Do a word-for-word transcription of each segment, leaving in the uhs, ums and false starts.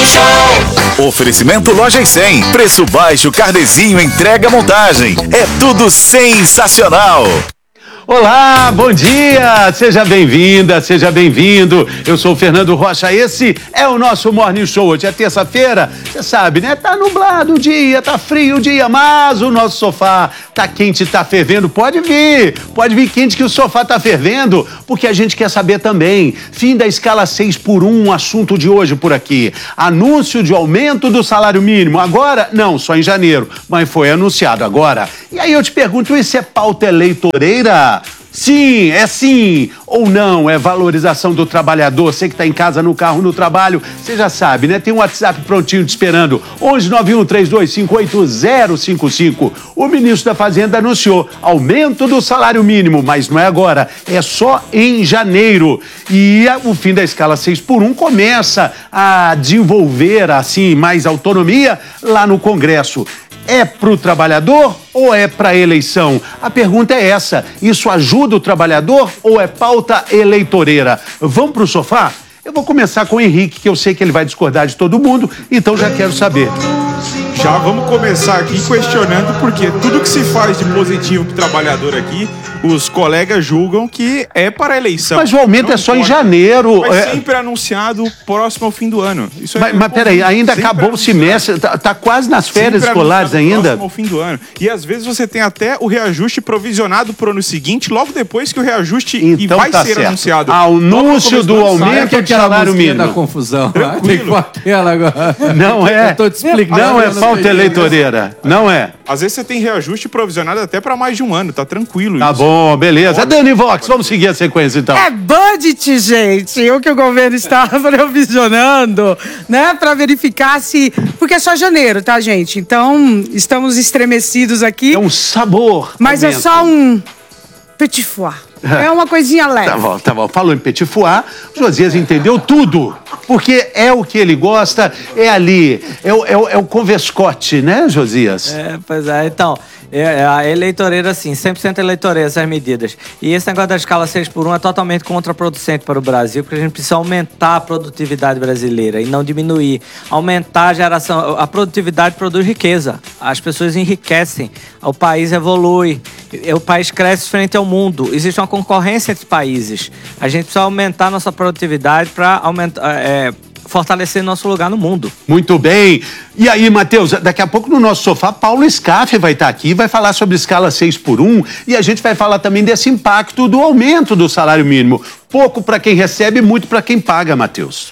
Show. Oferecimento Loja e cem. Preço baixo, carnezinho, entrega, montagem. É tudo sensacional. Olá, bom dia, seja bem-vinda, seja bem-vindo. Eu sou o Fernando Rocha, esse é o nosso Morning Show. Hoje é terça-feira, você sabe, né? Tá nublado o dia, tá frio o dia, mas o nosso sofá tá quente, tá fervendo. Pode vir, pode vir quente que o sofá tá fervendo, porque a gente quer saber também. Fim da escala seis por um, um assunto de hoje por aqui. Anúncio de aumento do salário mínimo. Agora, não, só em janeiro, mas foi anunciado agora. E aí eu te pergunto, isso é pauta eleitoreira? Sim, é sim ou não, é valorização do trabalhador. Você que está em casa, no carro, no trabalho, você já sabe, né? Tem um WhatsApp prontinho te esperando, onze nove um três dois cinco oito zero cinco cinco. O ministro da Fazenda anunciou aumento do salário mínimo, mas não é agora, é só em janeiro. E o fim da escala seis por um começa a desenvolver, assim, mais autonomia lá no Congresso. É para o trabalhador ou é para a eleição? A pergunta é essa. Isso ajuda o trabalhador ou é pauta eleitoreira? Vamos para o sofá? Eu vou começar com o Henrique, que eu sei que ele vai discordar de todo mundo, então já quero saber. Já vamos começar aqui questionando, porque tudo que se faz de positivo para o trabalhador aqui, os colegas julgam que é para a eleição. Mas o aumento não é só pode. Em janeiro. Mas é... sempre anunciado próximo ao fim do ano. Isso mas é mas peraí, ainda acabou o semestre, tá, tá quase nas férias sempre escolares ainda? Próximo ao fim do ano. E às vezes você tem até o reajuste provisionado para o ano seguinte, logo depois que o reajuste então, e vai tá ser certo. anunciado. Anúncio do aumento do salário mínimo. Da confusão. Tranquilo. Aquela agora. Não é. Eu tô te explicando. Não é pauta eleitoreira. Não é. Às vezes você tem reajuste provisionado até para mais de um ano, tá tranquilo. Tá isso. bom, beleza. Dani Vox, vamos seguir a sequência então. É budget, gente, o que o governo está provisionando, né, para verificar se... Porque é só janeiro, tá, gente? Então, estamos estremecidos aqui. É um sabor. Mas aumento. é só um petit foie. É uma coisinha leve. Tá bom, tá bom. Falou em petit foie, o Josias entendeu tudo. Porque é o que ele gosta, é ali, é o, é o, é o convescote, né, Josias? É, pois é. Então, é, a eleitoreira, sim, cem por cento eleitoreira essas medidas. E esse negócio da escala seis por um é totalmente contraproducente para o Brasil, porque a gente precisa aumentar a produtividade brasileira e não diminuir. Aumentar a geração... A produtividade produz riqueza. As pessoas enriquecem. O país evolui. O país cresce frente ao mundo. Existe uma concorrência entre países. A gente precisa aumentar a nossa produtividade para aumentar... É, fortalecer nosso lugar no mundo. Muito bem. E aí, Matheus, daqui a pouco no nosso sofá, Paulo Scaff vai estar aqui, vai falar sobre escala seis por um e a gente vai falar também desse impacto do aumento do salário mínimo. Pouco para quem recebe, muito para quem paga, Matheus.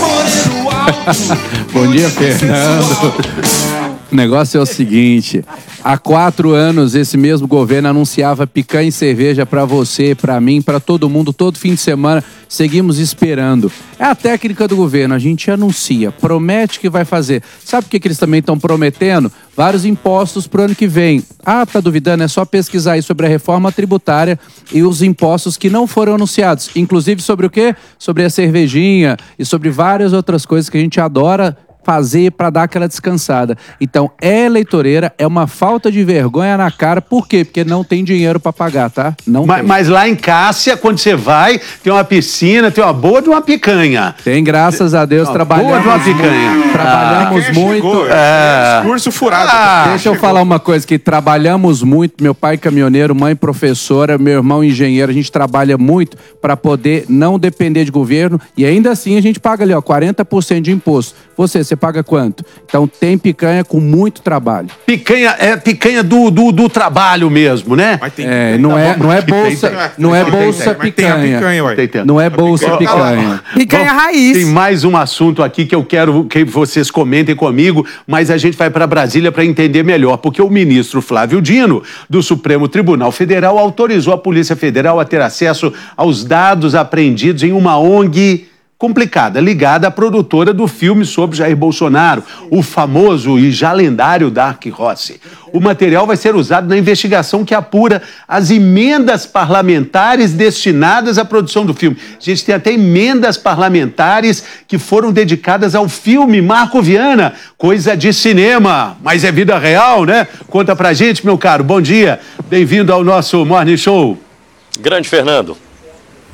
Bom dia, Fernando. O negócio é o seguinte, há quatro anos esse mesmo governo anunciava picanha e cerveja para você, para mim, para todo mundo, todo fim de semana, seguimos esperando. É a técnica do governo, a gente anuncia, promete que vai fazer. Sabe o que, que eles também estão prometendo? Vários impostos para o ano que vem. Ah, tá duvidando? É só pesquisar aí sobre a reforma tributária e os impostos que não foram anunciados. Inclusive sobre o quê? Sobre a cervejinha e sobre várias outras coisas que a gente adora fazer para dar aquela descansada. Então, é eleitoreira, é uma falta de vergonha na cara. Por quê? Porque não tem dinheiro para pagar, tá? Não mas, tem. Mas lá em Cássia, quando você vai, tem uma piscina, tem uma boa de uma picanha. Tem, graças a Deus, Uma trabalhamos boa de uma picanha. muito. Trabalhamos Ah, muito. chegou, é, É. discurso furado. Ah, Deixa eu chegou. falar uma coisa, que trabalhamos muito, meu pai caminhoneiro, mãe professora, meu irmão engenheiro, a gente trabalha muito para poder não depender de governo e ainda assim a gente paga ali, ó, quarenta por cento de imposto. Você, você paga quanto? Então tem picanha com muito trabalho. Picanha é picanha do, do, do trabalho mesmo, né? Mas tem É, picanha. não Tá é, bom. não é Tem, bolsa, tem, não é tem, tem, bolsa tem, mas tem a picanha. picanha, ué. Tem, tem. Não é bolsa picanha. picanha. Picanha Vamos- raiz. Tem mais um assunto aqui que eu quero que vocês comentem comigo, mas a gente vai para Brasília para entender melhor, porque o ministro Flávio Dino, do Supremo Tribunal Federal, autorizou a Polícia Federal a ter acesso aos dados apreendidos em uma O N G complicada, ligada à produtora do filme sobre Jair Bolsonaro, o famoso e já lendário Dark Rossi. O material vai ser usado na investigação que apura as emendas parlamentares destinadas à produção do filme. A gente tem até emendas parlamentares que foram dedicadas ao filme Marco Viana, coisa de cinema, mas é vida real, né? Conta pra gente, meu caro. Bom dia, bem-vindo ao nosso Morning Show. Grande Fernando.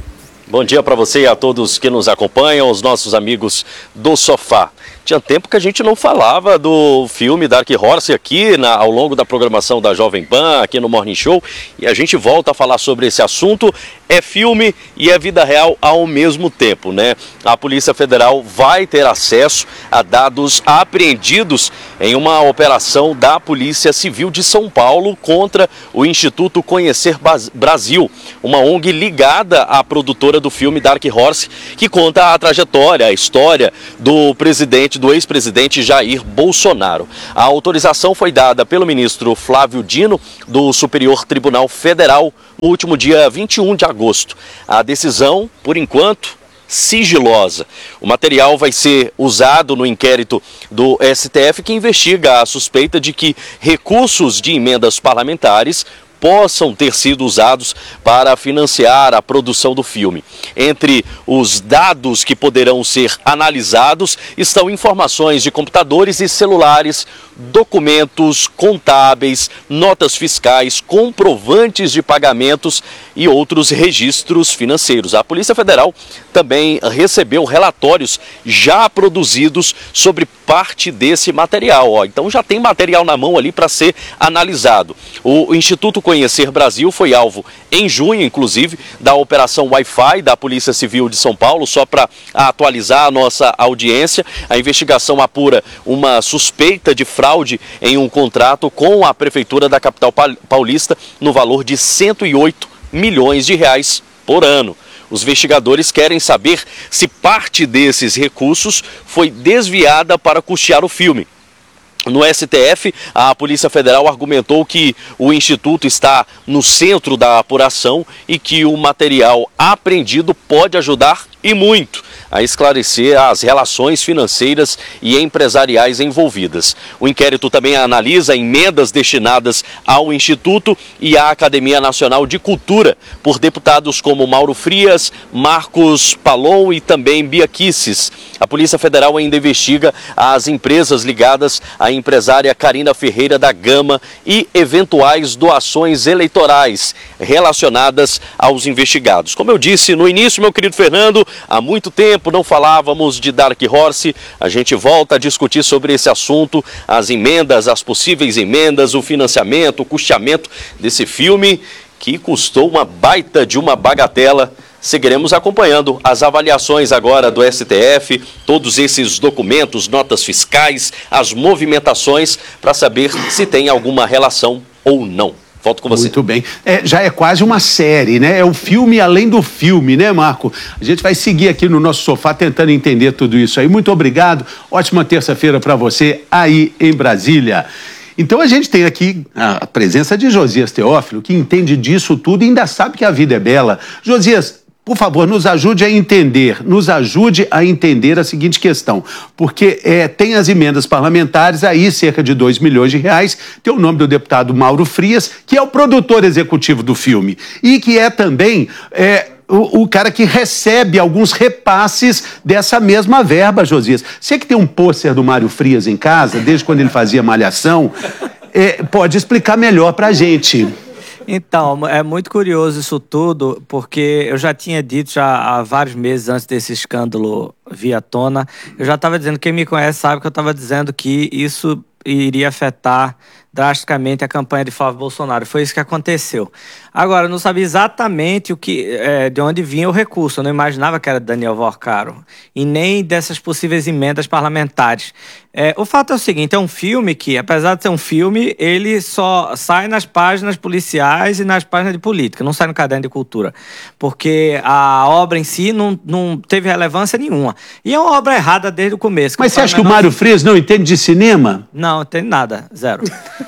Bom dia para você e a todos que nos acompanham, os nossos amigos do Sofá. Tinha tempo que a gente não falava do filme Dark Horse aqui na, ao longo da programação da Jovem Pan, aqui no Morning Show, e a gente volta a falar sobre esse assunto. É filme e é vida real ao mesmo tempo, né? A Polícia Federal vai ter acesso a dados apreendidos em uma operação da Polícia Civil de São Paulo contra o Instituto Conhecer Brasil, uma O N G ligada à produtora do filme Dark Horse, que conta a trajetória, a história do presidente, do ex-presidente Jair Bolsonaro. A autorização foi dada pelo ministro Flávio Dino, do Superior Tribunal Federal, no último dia vinte e um de agosto. A decisão, por enquanto, sigilosa. O material vai ser usado no inquérito do S T F, que investiga a suspeita de que recursos de emendas parlamentares possam ter sido usados para financiar a produção do filme. Entre os dados que poderão ser analisados estão informações de computadores e celulares, documentos contábeis, notas fiscais, comprovantes de pagamentos e outros registros financeiros. A Polícia Federal também recebeu relatórios já produzidos sobre parte desse material. Ó. Então já tem material na mão ali para ser analisado. O Instituto Conhecer Brasil foi alvo em junho, inclusive, da Operação Wi-Fi da Polícia Civil de São Paulo, só para atualizar a nossa audiência. A investigação apura uma suspeita de fraude em um contrato com a Prefeitura da capital paulista no valor de cento e oito milhões de reais por ano. Os investigadores querem saber se parte desses recursos foi desviada para custear o filme. No S T F, a Polícia Federal argumentou que o Instituto está no centro da apuração e que o material apreendido pode ajudar e muito a esclarecer as relações financeiras e empresariais envolvidas. O inquérito também analisa emendas destinadas ao Instituto e à Academia Nacional de Cultura por deputados como Mauro Frias, Marcos Palon e também Bia Kicis. A Polícia Federal ainda investiga as empresas ligadas à empresária Karina Ferreira da Gama e eventuais doações eleitorais relacionadas aos investigados. Como eu disse no início, meu querido Fernando, há muito tempo não falávamos de Dark Horse. A gente volta a discutir sobre esse assunto, as emendas, as possíveis emendas, o financiamento, o custeamento desse filme que custou uma baita de uma bagatela. Seguiremos acompanhando as avaliações agora do S T F, todos esses documentos, notas fiscais, as movimentações, para saber se tem alguma relação ou não. Volto com você. Muito bem. É, já é quase uma série, né? É o filme além do filme, né, Marco? A gente vai seguir aqui no nosso sofá tentando entender tudo isso aí. Muito obrigado. Ótima terça-feira para você aí em Brasília. Então a gente tem aqui a presença de Josias Teófilo, que entende disso tudo e ainda sabe que a vida é bela. Josias, por favor, nos ajude a entender, nos ajude a entender a seguinte questão, porque é, tem as emendas parlamentares, aí cerca de dois milhões de reais, tem o nome do deputado Mauro Frias, que é o produtor executivo do filme, e que é também é, o, o cara que recebe alguns repasses dessa mesma verba, Josias. Você que tem um pôster do Mário Frias em casa, desde quando ele fazia Malhação, é, pode explicar melhor pra gente. Então, é muito curioso isso tudo, porque eu já tinha dito já há vários meses antes desse escândalo vir à tona, eu já estava dizendo, quem me conhece sabe que eu estava dizendo que isso iria afetar drasticamente a campanha de Flávio Bolsonaro. Foi isso que aconteceu. Agora, eu não sabia exatamente o que, é, de onde vinha o recurso. Eu não imaginava que era Daniel Vorcaro. E nem dessas possíveis emendas parlamentares. É, o fato é o seguinte, é um filme que, apesar de ser um filme, ele só sai nas páginas policiais e nas páginas de política. Não sai no caderno de cultura. Porque a obra em si não, não teve relevância nenhuma. E é uma obra errada desde o começo. Mas você acha que o Mário Frias não entende de cinema? Não, não entende nada. Zero.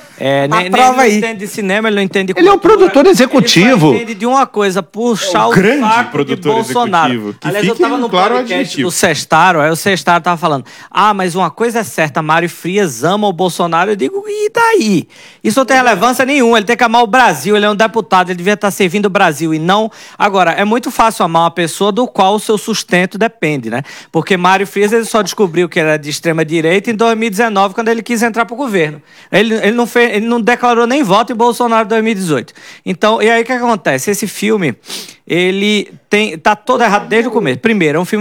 É, nem, prova nem, aí. Ele não entende de cinema, ele não entende de Ele cultura. é o produtor executivo. Ele só entende de uma coisa, puxar É o o, grande saco produtor de Bolsonaro. executivo, que Aliás, eu fique tava no claro o podcast adjetivo. do Sestaro, aí o Sestaro tava falando, ah, mas uma coisa é certa, Mário Frias ama o Bolsonaro. Eu digo, e daí? Isso não tem relevância nenhuma, ele tem que amar o Brasil, ele é um deputado, ele devia estar servindo o Brasil e não... Agora, é muito fácil amar uma pessoa do qual o seu sustento depende, né? Porque Mário Frias, ele só descobriu que era de extrema direita em dois mil e dezenove, quando ele quis entrar pro governo. Ele, ele não fez ele não declarou nem voto em Bolsonaro em dois mil e dezoito. Então, e aí o que acontece? Esse filme, ele tem, tá todo errado desde o começo. Primeiro, é um filme...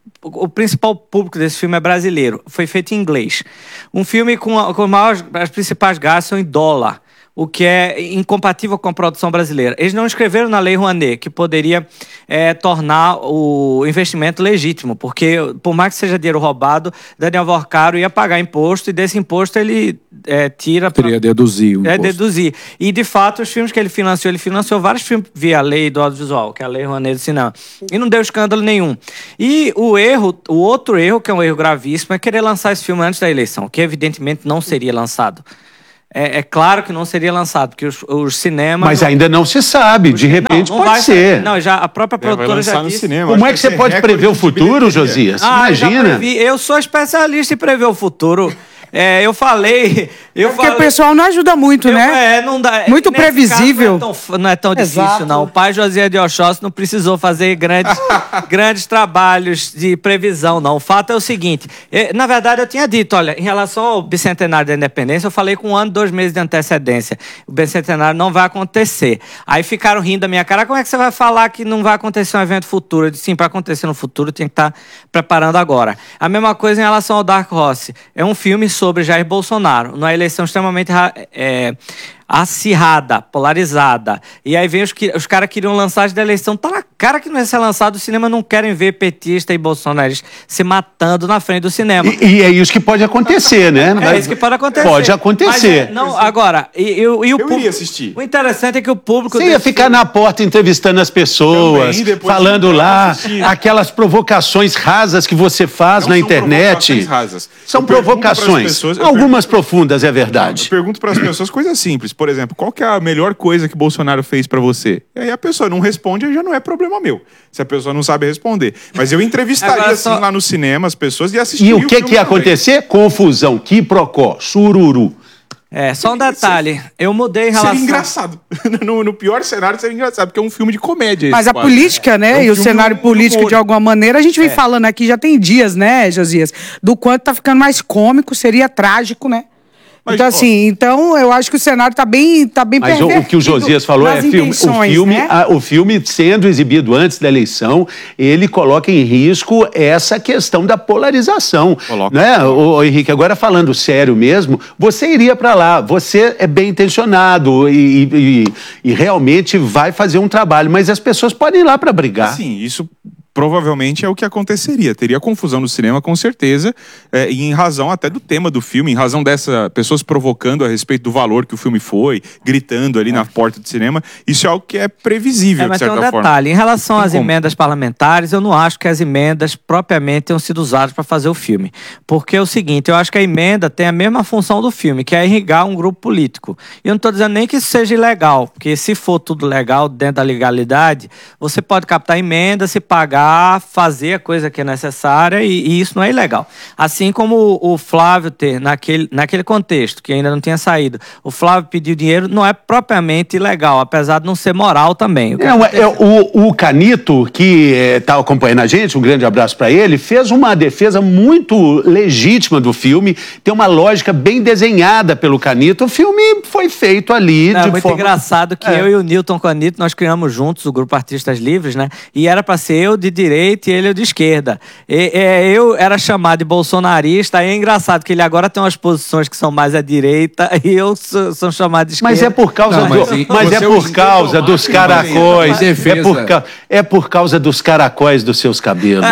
O principal público desse filme é brasileiro. Foi feito em inglês. Um filme com, a, com maiores, as principais gastos são em dólar, o que é incompatível com a produção brasileira. Eles não escreveram na Lei Rouanet, que poderia é, tornar o investimento legítimo, porque, por mais que seja dinheiro roubado, Daniel Vorcaro ia pagar imposto, e desse imposto ele é, tira... Pra... Teria deduzir o É, imposto. deduzir. E, de fato, os filmes que ele financiou, ele financiou vários filmes via lei do audiovisual, que é a Lei Rouanet do cinema, e não deu escândalo nenhum. E o erro, o outro erro, que é um erro gravíssimo, é querer lançar esse filme antes da eleição, que evidentemente não seria lançado. É, é claro que não seria lançado, porque os, os cinemas... Mas não... ainda não se sabe, de repente não, não pode vai ser. Não, já, a própria produtora vai já lançar no disse... cinema. Como Acho é que você vai pode ser prever o recorde de futuro, bilheteria. Josias? Ah, eu já Imagina. previ. Eu sou especialista em prever o futuro. É, eu falei... Eu Porque falei... o pessoal não ajuda muito, Eu- né? É, não dá. Muito Nesse previsível. caso Não é tão, não é tão difícil, Exato. não. O pai Josias de Oxóssi não precisou fazer grandes, grandes trabalhos de previsão, não. O fato é o seguinte: eh, na verdade, eu tinha dito, olha, em relação ao bicentenário da independência, eu falei com um ano, dois meses de antecedência. O bicentenário não vai acontecer. Aí ficaram rindo da minha cara. Como é que você vai falar que não vai acontecer um evento futuro? Eu disse, sim, para acontecer no futuro, tinha que estar preparando agora. A mesma coisa em relação ao Dark Horse. É um filme sobre Jair Bolsonaro, numa eleição extremamente é, acirrada, polarizada. E aí vem os, que, os caras que queriam lançar da eleição. Tá na cara que não ia ser lançado. Os cinemas não querem ver petista e bolsonaristas se matando na frente do cinema. E, e é isso que pode acontecer, né? É isso que pode acontecer. Pode acontecer. Mas, é, não, agora, e, e, e o Eu público, iria assistir. O interessante é que o público... Você ia desse ficar filme- na porta entrevistando as pessoas, Também, depois falando de lá assistir. aquelas provocações rasas que você faz Não na são internet. provocações rasas. São Eu pergunto pras provocações. pessoas- eu Algumas pergunto- profundas, é Eu verdade. pergunto para as pessoas coisas simples. Por exemplo, qual que é a melhor coisa que Bolsonaro fez para você? E aí a pessoa não responde, já não é problema meu. Se a pessoa não sabe responder. Mas eu entrevistaria Agora assim só- lá no cinema as pessoas e assistiria E o que, filme que ia também. acontecer? Confusão, quiprocó, sururu. É, só um detalhe. Eu mudei em relação... Seria engraçado. no, no pior cenário seria engraçado, porque é um filme de comédia. Mas esse a quase. política, né, É um e o filme cenário de político, humor. de alguma maneira, a gente vem falando aqui já tem dias, né, Josias? Do quanto tá ficando mais cômico, seria trágico, né? Mas, então, ó, assim, então eu acho que o cenário tá bem, tá bem Mas o, o que o Josias falou é nas filme, o intenções, filme, né? a- o filme sendo exibido antes da eleição, ele coloca em risco essa questão da polarização, Coloca. né? O, o Henrique, agora falando sério mesmo, você iria para lá, você é bem intencionado e, e- e realmente vai fazer um trabalho, mas as pessoas podem ir lá para brigar. Sim, isso provavelmente é o que aconteceria. Teria confusão no cinema, com certeza, é, e em razão até do tema do filme, em razão dessa pessoas provocando a respeito do valor que o filme foi, gritando ali na porta do cinema. Isso é algo que é previsível, É, mas de tem um certa forma. detalhe. Em relação Tem às como. emendas parlamentares, eu não acho que as emendas propriamente tenham sido usadas para fazer o filme. Porque é o seguinte, eu acho que a emenda tem a mesma função do filme, que é irrigar um grupo político. E eu não estou dizendo nem que isso seja ilegal, porque se for tudo legal, dentro da legalidade, você pode captar emenda, se pagar, fazer a coisa que é necessária, e, e isso não é ilegal. Assim como o, o Flávio ter, naquele, naquele contexto, que ainda não tinha saído, o Flávio pediu dinheiro, não é propriamente ilegal, apesar de não ser moral também. O que É, uma- é, o, o Canito, que está acompanhando a gente, um grande abraço para ele, fez uma defesa muito legítima do filme, tem uma lógica bem desenhada pelo Canito. O filme foi feito ali Não, é de muito forma... engraçado que É. eu e o Newton Canito, nós criamos juntos o grupo Artistas Livres, né? E era para ser eu de direita e ele eu de esquerda. E, é, eu era chamado de bolsonarista, aí é engraçado que ele agora tem umas posições que são mais à direita e eu sou, sou chamado de esquerda. Mas é por causa, Não, mas do- e- mas você é é o por causa esquerdo dos automático, caracóis. em defesa. É por, ca- é por causa dos caracóis dos seus cabelos.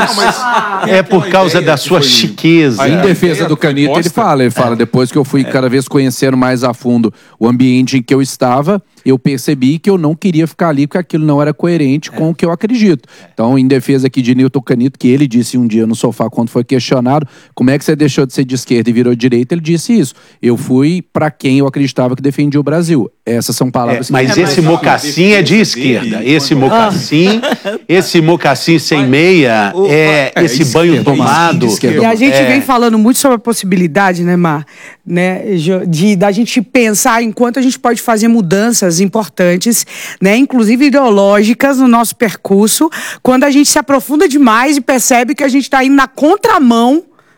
é por aquela causa ideia da que sua foi- chiqueza. Em É. defesa ideia do Canito, ele proposta- fala, ele fala, depois que eu fui cada vez conhecendo mais a fundo o ambiente em que eu estava, eu percebi que eu não queria ficar ali porque aquilo não era coerente com o que eu acredito. Então, em defesa aqui de Newton Canito, que ele disse um dia no sofá, quando foi questionado, como é que você deixou de ser de esquerda e virou de direita, ele disse isso. Eu fui para quem eu acreditava que defendia o Brasil. Essas são É, palavras que... mas É, esse mas a mocassim é de defesa esquerda. dele, Esse quando- mocassim, esse mocassim sem meia, o- é, é, esse esquerda, banho esquerda, tomado. esquerda. E a gente É. vem falando muito sobre a possibilidade, né, Mar, né, Jo- de da gente pensar em quanto a gente pode fazer mudanças importantes, né, inclusive ideológicas no nosso percurso, quando a gente se aprofunda demais e percebe que a gente está indo na contramão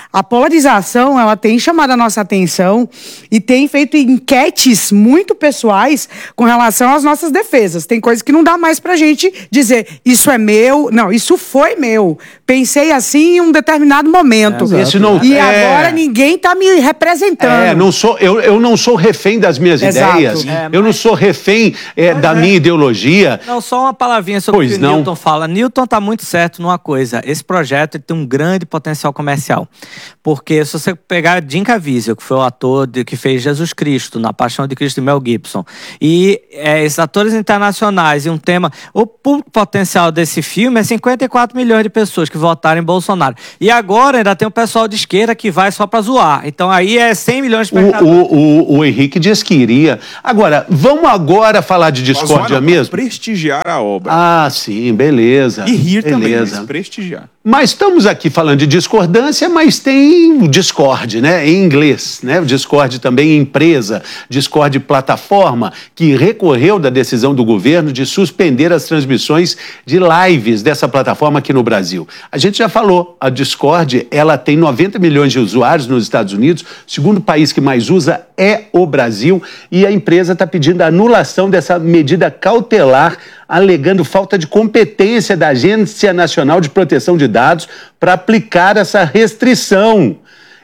a polarização, ela tem chamado a nossa atenção e tem feito enquetes muito pessoais com relação às nossas defesas. Tem coisas que não dá mais pra gente dizer, isso é meu, não, isso foi meu. Pensei assim em um determinado momento. É, Esse não, e é... agora ninguém tá me representando. É, não sou, eu, eu não sou refém das minhas Exato. ideias, É, eu mas... não sou refém é, da minha ideologia. Não, só uma palavrinha sobre Pois o que não. o Newton fala. Newton tá muito certo numa coisa. Esse projeto ele tem um grande potencial comercial. Porque se você pegar Jim Caviezel, que foi o ator de, que fez Jesus Cristo, na Paixão de Cristo de Mel Gibson, e é, esses atores internacionais e um tema... O público potencial desse filme é cinquenta e quatro milhões de pessoas que votaram em Bolsonaro. E agora ainda tem o pessoal de esquerda que vai só pra zoar. Então aí é cem milhões de O, espectadores. o, o, o Henrique diz que iria. Agora, vamos agora falar de discórdia mesmo? Prestigiar a obra. Ah, sim, beleza. E rir também, beleza. mas prestigiar. Mas estamos aqui falando de discordância, mas tem o Discord, né? Em inglês, né? O Discord também empresa, Discord plataforma, que recorreu da decisão do governo de suspender as transmissões de lives dessa plataforma aqui no Brasil. A gente já falou, a Discord, ela tem noventa milhões de usuários nos Estados Unidos, o segundo país que mais usa é o Brasil, e a empresa está pedindo a anulação dessa medida cautelar, alegando falta de competência da Agência Nacional de Proteção de Dados para aplicar essa restrição.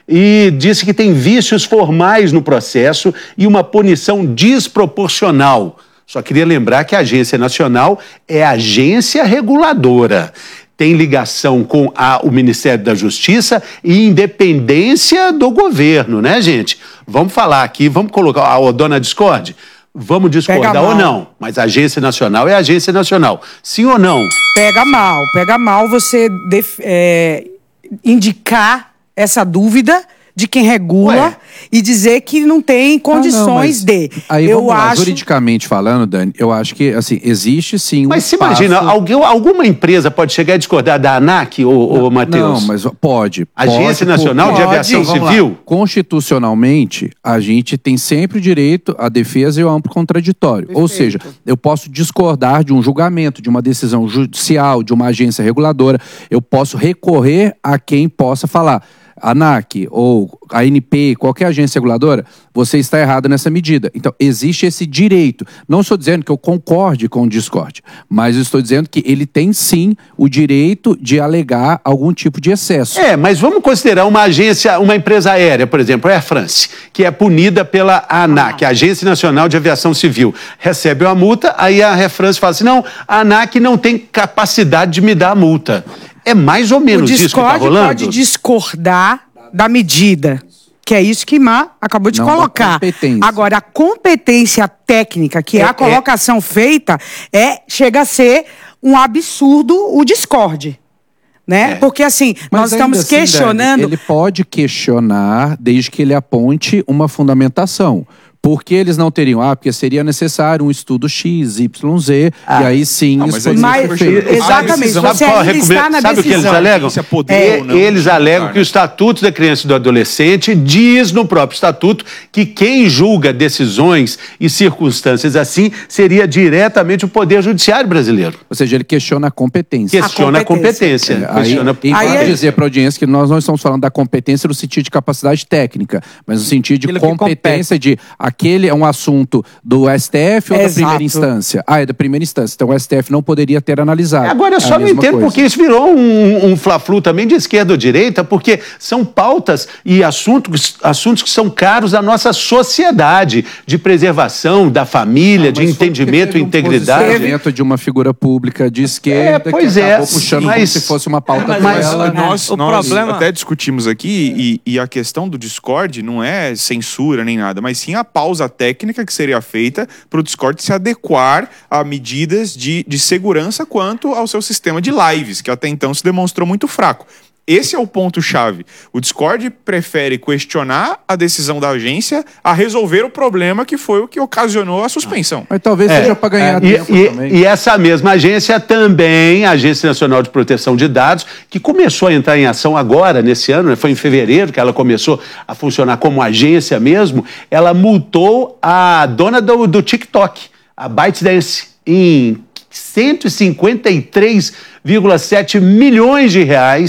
E disse que tem vícios formais no processo e uma punição desproporcional. Só queria lembrar que a Agência Nacional é agência reguladora. Tem ligação com a, o Ministério da Justiça e independência do governo, né, gente? Vamos falar aqui, vamos colocar a dona Discord? Vamos discordar ou não, mas a Agência Nacional é a Agência Nacional. Sim ou não? Pega mal, pega mal você def- é, indicar essa dúvida de quem regula Ué. e dizer que não tem condições Ah, não, mas de. Aí, eu vamos lá, acho. juridicamente falando, Dani, eu acho que, assim, existe sim um Mas se espaço... imagina, alguém, alguma empresa pode chegar a discordar da ANAC, ô, ô Matheus? Não, mas pode. Agência pode, Nacional porque- de Aviação Então, vamos lá. Civil? Constitucionalmente, a gente tem sempre o direito à defesa e ao amplo contraditório. Ou seja, eu posso discordar de um julgamento, de uma decisão judicial, de uma agência reguladora. Eu posso recorrer a quem possa falar. ANAC ou a A N P, qualquer agência reguladora, você está errado nessa medida. Então, existe esse direito. Não estou dizendo que eu concorde com o Discord, mas estou dizendo que ele tem sim o direito de alegar algum tipo de excesso. É, mas vamos considerar uma agência, uma empresa aérea, por exemplo, a Air France, que é punida pela ANAC, a Agência Nacional de Aviação Civil. Recebe uma multa, aí a Air France fala assim, não, a ANAC não tem capacidade de me dar a multa. É mais ou O menos isso que está Discord rolando? pode discordar da medida, que é isso que Má acabou de Não, da colocar. competência. Agora, a competência técnica, que é, É, a colocação feita, é, chega a ser um absurdo o Discord. Né? É. Porque assim, Mas nós ainda estamos assim, questionando. Dani, ele pode questionar desde que ele aponte uma fundamentação. Por que eles não teriam? Ah, porque seria necessário um estudo X, Y, Z, Ah. e aí sim Não, isso mas aí poderia Mas, ser feito. exatamente, decisão- você Sabe qual a ainda está recome- na sabe o que eles decisão. alegam? Se é poder É, ou não, eles alegam né? que o Estatuto da Criança e do Adolescente diz no próprio Estatuto que quem julga decisões e circunstâncias assim seria diretamente o Poder Judiciário brasileiro. Ou seja, ele questiona a competência. Questiona a competência. competência. É, aí, questiona... e Aí vale é- dizer para a audiência que nós não estamos falando da competência no sentido de capacidade técnica, mas no sentido de Aquilo que competência de aquele é um assunto do S T F ou da Exato. primeira instância? Ah, é da primeira instância. Então o S T F não poderia ter analisado. Agora, eu É só a não mesma entendo coisa. porque isso virou um, um fla-flu também de esquerda ou direita, porque são pautas e assuntos, assuntos que são caros à nossa sociedade, de preservação da família, de Mas foi porque entendimento e teve um integridade. posicionamento de uma figura pública de esquerda É, pois que é, acabou puxando como mas- se fosse uma pauta Mas- Mas dela. né? nós, O nós problema- até discutimos aqui, e, e a questão do Discord não é censura nem nada, mas sim a pausa técnica que seria feita para o Discord se adequar a medidas de, de segurança quanto ao seu sistema de lives, que até então se demonstrou muito fraco. Esse é o ponto-chave. O Discord prefere questionar a decisão da agência a resolver o problema que foi o que ocasionou a suspensão. Mas talvez É, seja para ganhar E, tempo e- também. e essa mesma agência também, a Agência Nacional de Proteção de Dados, que começou a entrar em ação agora, nesse ano, né? Foi em fevereiro que ela começou a funcionar como agência mesmo, ela multou a dona do, do TikTok, a ByteDance, em cento e cinquenta e três vírgula sete milhões de reais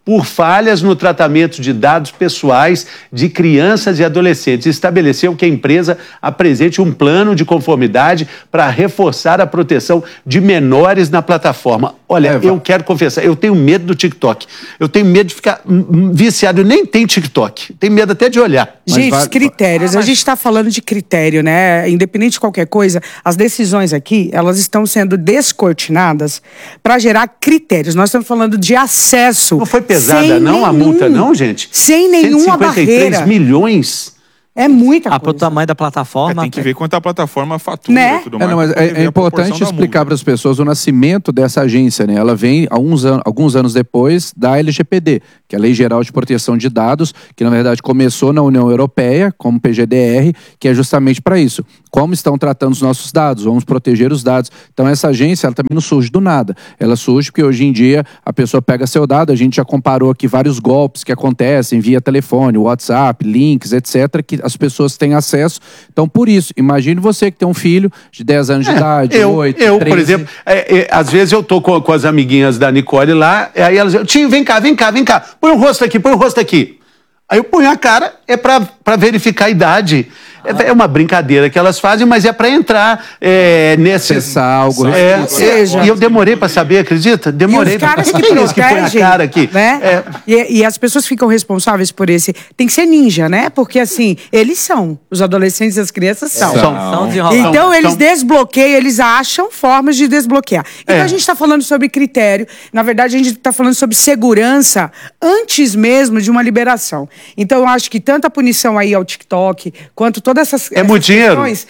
por falhas no tratamento de dados pessoais de crianças e adolescentes. Estabeleceu que a empresa apresente um plano de conformidade para reforçar a proteção de menores na plataforma. Olha, eu quero confessar, eu tenho medo do TikTok. Eu tenho medo de ficar viciado. Eu nem tenho TikTok. Tenho medo até de olhar. Gente, Mas os critérios. A gente está falando de critério, né? Independente de qualquer coisa, as decisões aqui, elas estão sendo descortinadas para gerar critérios. Nós estamos falando de acesso. Não foi pesada, sem não, a nenhum- multa, não, gente? Sem nenhuma cento e cinquenta e três barreira. milhões. É muita Ah, pro coisa. tamanho da É, plataforma. tem que ver quanto a plataforma fatura Né? e tudo É, mais. não, mas pra poder é, ver é a proporção importante da explicar multa. para as pessoas o nascimento dessa agência, né? Ela vem há uns an- alguns anos depois da L G P D, que é a Lei Geral de Proteção de Dados, que na verdade começou na União Europeia, como P G D R, que é justamente para isso. Como estão tratando os nossos dados? Vamos proteger os dados. Então essa agência, ela também não surge do nada. Ela surge porque hoje em dia a pessoa pega seu dado, a gente já comparou aqui vários golpes que acontecem via telefone, WhatsApp, links, etcétera, que as pessoas têm acesso. Então, por isso, imagine você que tem um filho de dez anos de idade, eu, oito, eu treze. por exemplo, é, é, às vezes eu tô com, com as amiguinhas da Nicole lá, aí elas dizem, tio, vem cá, vem cá, vem cá, põe o rosto aqui, põe o rosto aqui. Aí eu ponho a cara, é pra, pra verificar a idade. É, é uma brincadeira que elas fazem, mas é pra entrar é, nesse... Acessar algo. É, Ou seja- é, e eu demorei pra saber, acredita? Demorei. E os caras que Quem é esse que põe a protegem, cara aqui? né? É. E, e as pessoas ficam responsáveis por esse... Tem que ser ninja, né? Porque, assim, eles são. Os adolescentes e as crianças são. São. São desenrolados. Então, São- eles são- desbloqueiam, eles acham formas de desbloquear. Então, É. a gente está falando sobre critério. Na verdade, a gente está falando sobre segurança antes mesmo de uma liberação. Então, eu acho que tanto a punição aí ao TikTok, quanto todas essas É muito essas dinheiro? questões,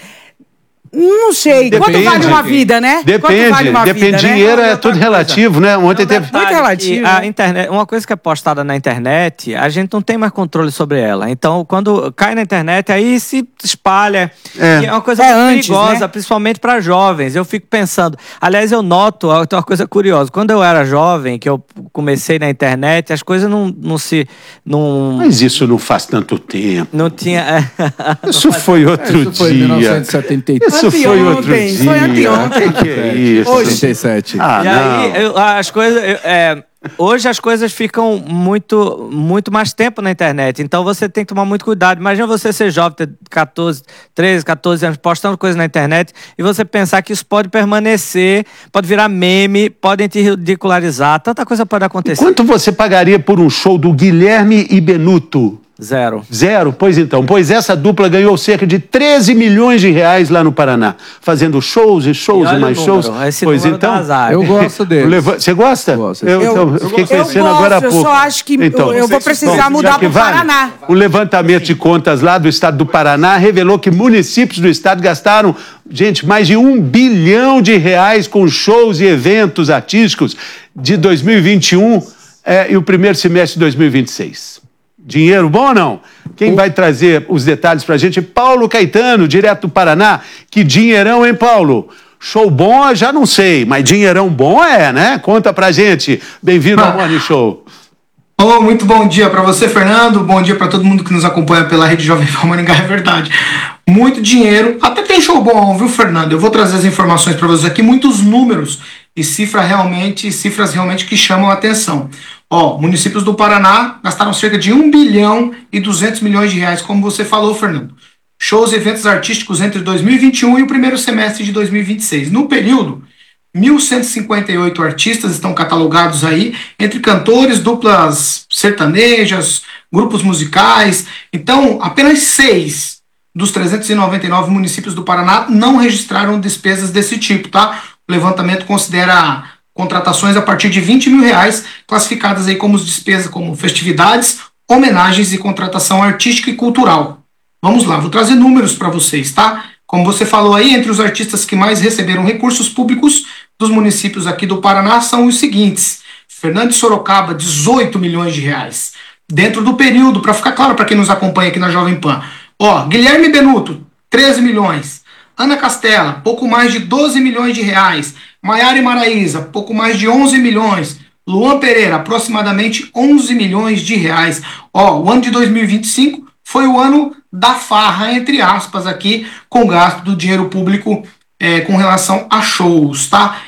não sei. Quanto Depende. vale uma vida, né? Quanto Depende, vale uma depende. vida, né? Dinheiro é Outra tudo coisa. relativo, né? Ontem teve... Muito relativo, Que a né? internet, uma coisa que é postada na internet, a gente não tem mais controle sobre ela. Então, quando cai na internet, aí se espalha. É. E é uma coisa É muito antes, perigosa, né? principalmente para jovens. Eu fico pensando. Aliás, eu noto ó, tem uma coisa curiosa. Quando eu era jovem, que eu comecei na internet, as coisas não, não se. Não, Mas isso não faz tanto tempo. não tinha. Isso foi outro Isso foi em dia. mil novecentos e setenta e três. Isso foi outro Anteontem, dia. foi anteontem. Que é isso? Hoje. setenta e sete. Ah, E não. aí, eu- as coisas. eu- é, hoje as coisas ficam muito, muito mais tempo na internet. Então você tem que tomar muito cuidado. Imagina você ser jovem, ter catorze, treze, catorze anos, postando coisas na internet e você pensar que isso pode permanecer, pode virar meme, podem te ridicularizar. Tanta coisa pode acontecer. Quanto você pagaria por um show do Guilherme e Benuto? Zero. Zero? Pois então. Pois essa dupla ganhou cerca de treze milhões de reais lá no Paraná, fazendo shows e shows E e, olha mais o shows. número, esse Pois número então. dá azar. Eu gosto o dele. leva- Você gosta? Gosto. Eu, Eu- então, eu fiquei eu conhecendo gosto, agora há eu pouco. só acho que eu- eu vou precisar já mudar que pro vale, Paraná. O levantamento de contas lá do estado do Paraná revelou que municípios do estado gastaram, gente, mais de um bilhão de reais com shows e eventos artísticos de dois mil e vinte e um eh, e o primeiro semestre de dois mil e vinte e seis. Dinheiro bom ou não? Quem vai trazer os detalhes pra gente é Paulo Caetano, direto do Paraná. Que dinheirão, hein, Paulo? Show bom, eu já não sei, mas dinheirão bom é, né? Conta pra gente. Bem-vindo ao Morning Show. Oh, muito bom dia para você, Fernando. Bom dia para todo mundo que nos acompanha pela Rede Jovem Pan Maringá, é verdade. Muito dinheiro. Até tem show bom, viu, Fernando? Eu vou trazer as informações para vocês aqui, muitos números e cifra realmente, cifras realmente que chamam a atenção. Ó, municípios do Paraná gastaram cerca de um bilhão e duzentos milhões de reais, como você falou, Fernando. Shows e eventos artísticos entre dois mil e vinte e um e o primeiro semestre de dois mil e vinte e seis. No período, mil cento e cinquenta e oito artistas estão catalogados aí, entre cantores, duplas sertanejas, grupos musicais. Então, apenas seis dos trezentos e noventa e nove municípios do Paraná não registraram despesas desse tipo, tá? O levantamento considera contratações a partir de vinte mil reais, classificadas aí como despesas como festividades, homenagens e contratação artística e cultural. Vamos lá, vou trazer números para vocês, tá? Como você falou aí, entre os artistas que mais receberam recursos públicos dos municípios aqui do Paraná são os seguintes. Fernando de Sorocaba, dezoito milhões de reais. Dentro do período, para ficar claro para quem nos acompanha aqui na Jovem Pan. Ó, Guilherme Benuto, treze milhões. Ana Castela, pouco mais de doze milhões de reais. Maiara e Maraísa, pouco mais de onze milhões. Luan Pereira, aproximadamente onze milhões de reais. Ó, o ano de dois mil e vinte e cinco foi o ano da farra, entre aspas, aqui, com gasto do dinheiro público é, com relação a shows, tá?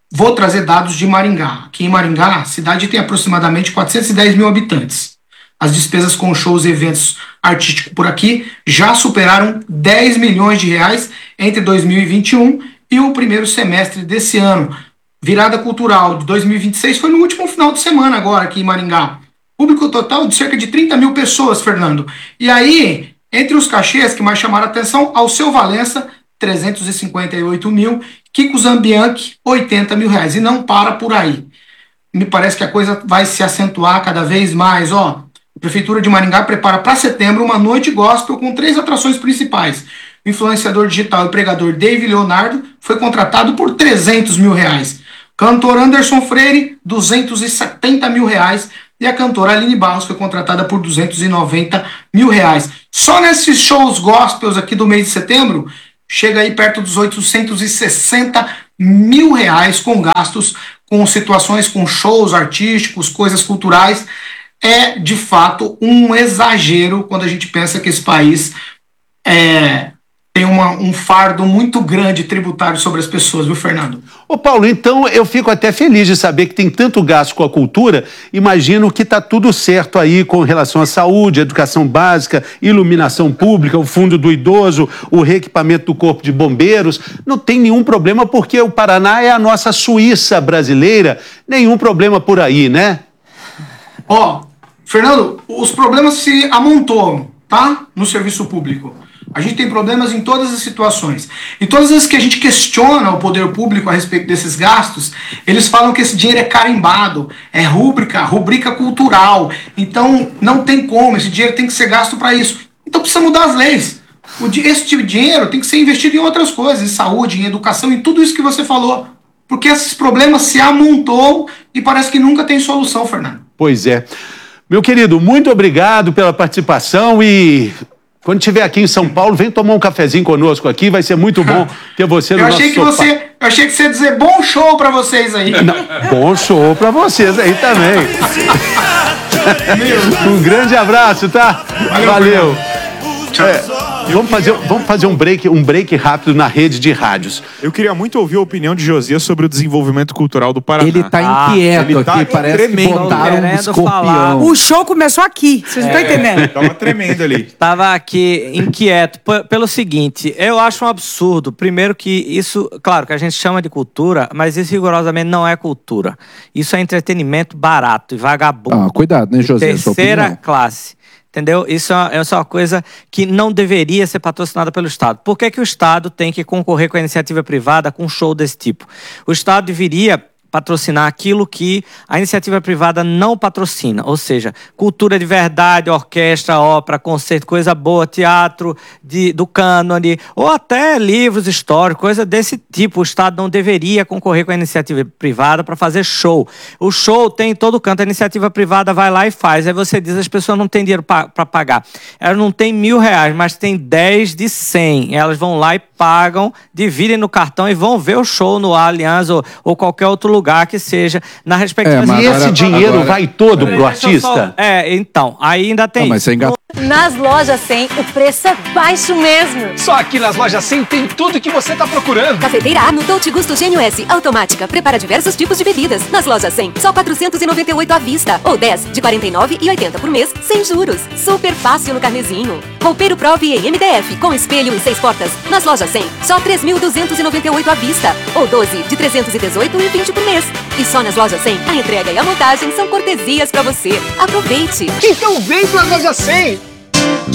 vou trazer dados de Maringá. Aqui em Maringá, a cidade tem aproximadamente quatrocentos e dez mil habitantes. As despesas com shows e eventos artísticos por aqui já superaram dez milhões de reais entre dois mil e vinte e um e o primeiro semestre desse ano. Virada cultural de dois mil e vinte e seis foi no último final de semana agora aqui em Maringá. Público total de cerca de trinta mil pessoas, Fernando. E aí, entre os cachês que mais chamaram a atenção, Alceu Valença, trezentos e cinquenta e oito mil, Kiko Zambianchi, oitenta mil reais. E não para por aí. Me parece que a coisa vai se acentuar cada vez mais. Ó, a Prefeitura de Maringá prepara para setembro uma noite gospel com três atrações principais. O influenciador digital e pregador David Leonardo foi contratado por trezentos mil reais. Cantor Anderson Freire, duzentos e setenta mil reais. E a cantora Aline Barros foi contratada por duzentos e noventa mil reais. Só nesses shows gospels aqui do mês de setembro, chega aí perto dos oitocentos e sessenta mil reais com gastos, com situações, com shows artísticos, coisas culturais. É, de fato, um exagero quando a gente pensa que esse país é... tem uma, um fardo muito grande tributário sobre as pessoas, viu, Fernando? Ô, Paulo, então eu fico até feliz de saber que tem tanto gasto com a cultura. Imagino que está tudo certo aí com relação à saúde, educação básica, iluminação pública, o fundo do idoso, o reequipamento do corpo de bombeiros. Não tem nenhum problema porque o Paraná é a nossa Suíça brasileira. Nenhum problema por aí, né? Ó, Fernando, os problemas se amontoam, tá? No serviço público. A gente tem problemas em todas as situações. E todas as vezes que a gente questiona o poder público a respeito desses gastos, eles falam que esse dinheiro é carimbado, é rúbrica, rubrica cultural. Então, não tem como, esse dinheiro tem que ser gasto para isso. Então, precisa mudar as leis. O, esse tipo de dinheiro tem que ser investido em outras coisas, em saúde, em educação, em tudo isso que você falou. Porque esses problemas se amontoam e parece que nunca tem solução, Fernando. Pois é. Meu querido, muito obrigado pela participação e... quando estiver aqui em São Paulo, vem tomar um cafezinho conosco aqui, vai ser muito bom ter você no eu nosso achei que sofá. você, Eu achei que você ia dizer bom show pra vocês aí. Não, bom show pra vocês aí também. Um grande abraço, tá? Valeu. Valeu. É, vamos, fazer, vamos fazer um break, um break rápido na rede de rádios. Eu queria muito ouvir a opinião de Josias sobre o desenvolvimento cultural do Paraná. Ele tá inquieto ele tá aqui, parece tremendo. que botaram um Querendo escorpião. falar. O show começou aqui, vocês não estão entendendo. Tava tremendo ali. Tava aqui inquieto p- pelo seguinte, eu acho um absurdo. Primeiro que isso, claro que a gente chama de cultura, mas isso rigorosamente não é cultura. Isso é entretenimento barato e vagabundo. Ah, cuidado, né, José? Sua Terceira opinião. classe. Entendeu? Isso é uma, isso é uma coisa que não deveria ser patrocinada pelo Estado. Por que que o Estado tem que concorrer com a iniciativa privada com um show desse tipo? O Estado deveria patrocinar aquilo que a iniciativa privada não patrocina, ou seja, cultura de verdade, orquestra, ópera, concerto, coisa boa, teatro de, do cânone, ou até livros históricos, coisa desse tipo. O Estado não deveria concorrer com a iniciativa privada para fazer show. O show tem em todo canto, a iniciativa privada vai lá e faz. Aí você diz, as pessoas não têm dinheiro para pagar. Elas não têm mil reais, mas têm dez de cem. Elas vão lá e pagam, dividem no cartão e vão ver o show no Allianz ou, ou qualquer outro lugar que seja na respectiva... É, mas E agora- esse dinheiro agora- vai todo pro Deixa eu só- artista? É, então, aí ainda tem... Não, mas você engatou. Nas lojas cem, o preço é baixo mesmo. Só aqui nas lojas cem tem tudo que você tá procurando. Cafeteira A no Dolce Gusto Gênio S, automática, prepara diversos tipos de bebidas. Nas lojas cem, só quatrocentos e noventa e oito à vista, ou dez de quarenta e nove reais e oitenta por mês, sem juros. Super fácil no carnezinho. Roupeiro Prove em M D F, com espelho e seis portas. Nas lojas cem, só três mil duzentos e noventa e oito à vista, ou doze de trezentos e dezoito reais e vinte por mês. E só nas lojas cem, a entrega e a montagem são cortesias pra você. Aproveite! Então vem pra loja cem.